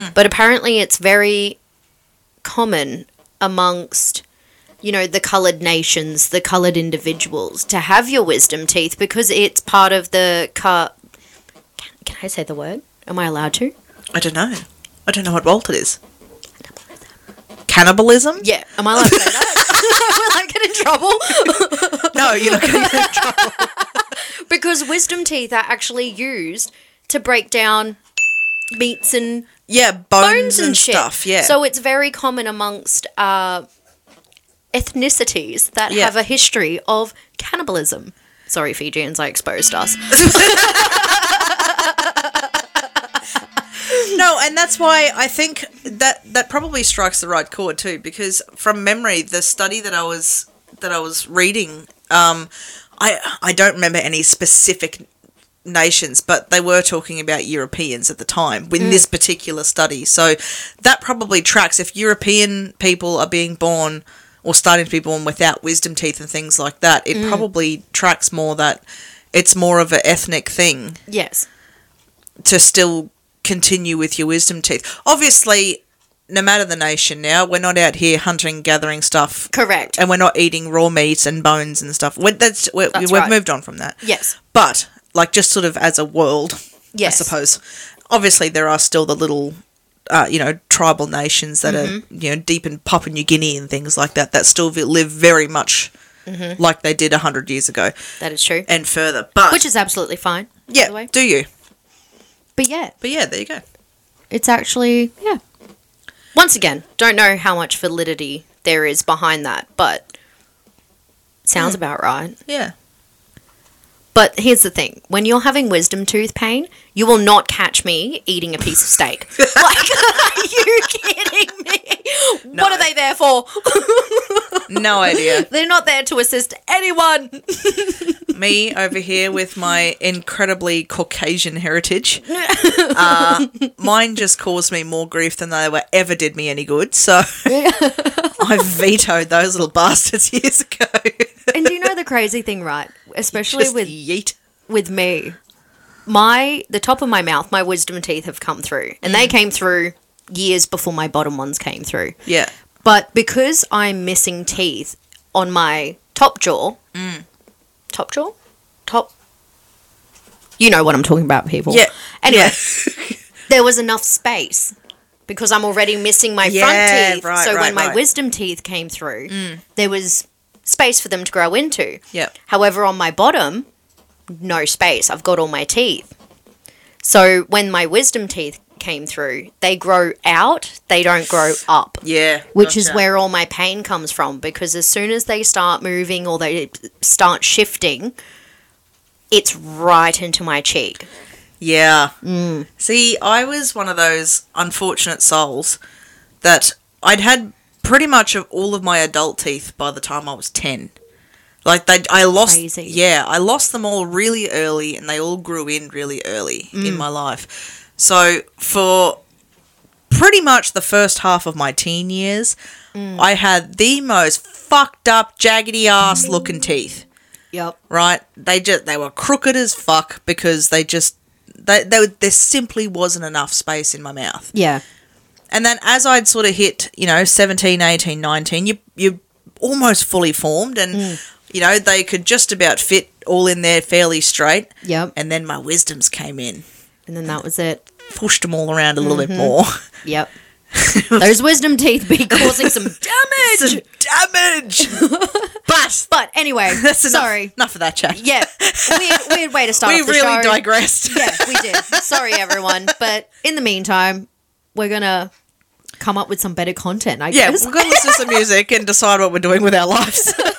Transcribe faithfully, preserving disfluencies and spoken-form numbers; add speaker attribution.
Speaker 1: Mm. But apparently it's very common amongst, you know, the coloured nations, the coloured individuals, to have your wisdom teeth because it's part of the... Car- can, can I say the word? Am I allowed to?
Speaker 2: I don't know. I don't know what Walt it is. Cannibalism?
Speaker 1: Yeah. Am I allowed to say that? Will I get in trouble?
Speaker 2: No, you're not going to get in trouble.
Speaker 1: Because wisdom teeth are actually used to break down meats and
Speaker 2: yeah, bones,
Speaker 1: bones and,
Speaker 2: and
Speaker 1: shit.
Speaker 2: stuff, yeah.
Speaker 1: So it's very common amongst uh, ethnicities that
Speaker 2: yeah.
Speaker 1: have a history of cannibalism. Sorry, Fijians, I exposed us.
Speaker 2: No, and that's why I think that that probably strikes the right chord too, because from memory, the study that I was that I was reading, um, I I don't remember any specific nations, but they were talking about Europeans at the time with mm. this particular study. So that probably tracks. If European people are being born or starting to be born without wisdom teeth and things like that, it mm. probably tracks more that it's more of an ethnic thing.
Speaker 1: Yes.
Speaker 2: To still continue with your wisdom teeth. Obviously, no matter the nation now, we're not out here hunting, gathering stuff.
Speaker 1: Correct.
Speaker 2: And we're not eating raw meat and bones and stuff. We're, that's, we're,
Speaker 1: that's
Speaker 2: we've
Speaker 1: right.
Speaker 2: moved on from that.
Speaker 1: Yes.
Speaker 2: But, like, just sort of as a world,
Speaker 1: yes.
Speaker 2: I suppose. Obviously, there are still the little, uh, you know, tribal nations that mm-hmm. are, you know, deep in Papua New Guinea and things like that, that still live very much mm-hmm. like they did one hundred years ago.
Speaker 1: That is true.
Speaker 2: And further. But
Speaker 1: which is absolutely fine.
Speaker 2: Yeah,
Speaker 1: by the way.
Speaker 2: Do you?
Speaker 1: But yeah.
Speaker 2: But yeah, there you go.
Speaker 1: It's actually, yeah. Once again, don't know how much validity there is behind that, but sounds mm. about right.
Speaker 2: Yeah.
Speaker 1: But here's the thing. When you're having wisdom tooth pain, you will not catch me eating a piece of steak. Like, are you kidding me? No. What are they there for?
Speaker 2: No idea.
Speaker 1: They're not there to assist anyone.
Speaker 2: Me over here with my incredibly Caucasian heritage. Uh, mine just caused me more grief than they were ever did me any good. So I vetoed those little bastards years ago.
Speaker 1: And do you know the crazy thing, right? Especially
Speaker 2: just
Speaker 1: with
Speaker 2: yeet.
Speaker 1: with me, my the top of my mouth, my wisdom teeth have come through, and mm. they came through years before my bottom ones came through.
Speaker 2: Yeah.
Speaker 1: But because I'm missing teeth on my top jaw,
Speaker 2: mm.
Speaker 1: top jaw, top, you know what I'm talking about, people.
Speaker 2: Yeah.
Speaker 1: Anyway,
Speaker 2: yeah.
Speaker 1: There was enough space because I'm already missing my
Speaker 2: yeah,
Speaker 1: front teeth.
Speaker 2: Right,
Speaker 1: so
Speaker 2: right,
Speaker 1: when my
Speaker 2: right.
Speaker 1: wisdom teeth came through,
Speaker 2: mm.
Speaker 1: there was space for them to grow into.
Speaker 2: Yep.
Speaker 1: However, on my bottom, no space. I've got all my teeth. So when my wisdom teeth came through, they grow out, they don't grow up.
Speaker 2: Yeah.
Speaker 1: Which
Speaker 2: gotcha.
Speaker 1: is where all my pain comes from, because as soon as they start moving or they start shifting, it's right into my cheek.
Speaker 2: Yeah.
Speaker 1: Mm.
Speaker 2: See, I was one of those unfortunate souls that I'd had pretty much of all of my adult teeth by the time I was ten. Like, they, I lost...
Speaker 1: Crazy.
Speaker 2: Yeah, I lost them all really early, and they all grew in really early mm. in my life. So, for pretty much the first half of my teen years, mm. I had the most fucked up, jaggedy-ass looking teeth.
Speaker 1: Yep.
Speaker 2: Right? They just they were crooked as fuck because they just... They, they, there simply wasn't enough space in my mouth.
Speaker 1: Yeah.
Speaker 2: And then as I'd sort of hit, you know, seventeen, eighteen, nineteen, you, you're almost fully formed and, mm. you know, they could just about fit all in there fairly straight.
Speaker 1: Yep.
Speaker 2: And then my wisdoms came in.
Speaker 1: And then that was it.
Speaker 2: Pushed them all around a little
Speaker 1: mm-hmm.
Speaker 2: bit more.
Speaker 1: Yep. Those wisdom teeth be causing some damage.
Speaker 2: Some damage. but
Speaker 1: but anyway,
Speaker 2: that's enough,
Speaker 1: sorry.
Speaker 2: Enough of that chat.
Speaker 1: Yeah. Weird, weird way to start
Speaker 2: we
Speaker 1: off the
Speaker 2: really
Speaker 1: show.
Speaker 2: digressed.
Speaker 1: Yeah, we did. Sorry, everyone. But in the meantime, we're going to come up with some better content, I
Speaker 2: yeah,
Speaker 1: guess.
Speaker 2: we're going to listen to some music and decide what we're doing with our lives.